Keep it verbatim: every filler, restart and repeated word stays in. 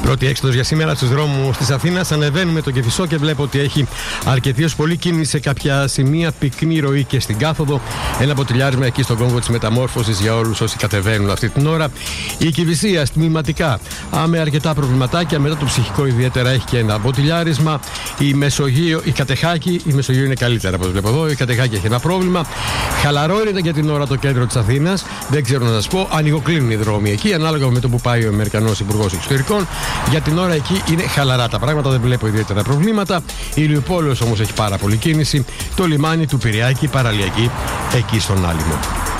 Πρώτη έξοδος για σήμερα στους δρόμους της Αθήνας. Ανεβαίνουμε το Κηφισό και βλέπω ότι έχει αρκετή ως πολύ κίνηση σε κάποια σημεία. Πυκνή ροή και στην κάθοδο. Ένα μποτιλιάρισμα εκεί στον κόμβο της μεταμόρφωσης για όλους όσοι κατεβαίνουν αυτή την ώρα. Η Κηφισία τμηματικά με αρκετά προβληματάκια. Μετά το ψυχικό ιδιαίτερα έχει και ένα μποτιλιάρισμα. Η Μεσογείο, η Κατεχάκη, η Μεσογείο είναι καλύτερα από ό,τι βλέπω εδώ. Η Κατεχάκη έχει ένα πρόβλημα. Χαλαρό είναι για την ώρα το κέντρο της Αθήνας. Δεν ξέρω να σας πω. Ανοιγοκλίνουν οι δρόμοι εκεί ανάλογα με το που πάει ο Αμερικανός Υπουργός Εξωτερικών. Για την ώρα εκεί είναι χαλαρά τα πράγματα, δεν βλέπω ιδιαίτερα προβλήματα. Η Ηλιουπόλεως όμως έχει πάρα πολύ κίνηση. Το λιμάνι του Πειραιά, παραλιακή εκεί στον Άλυμο.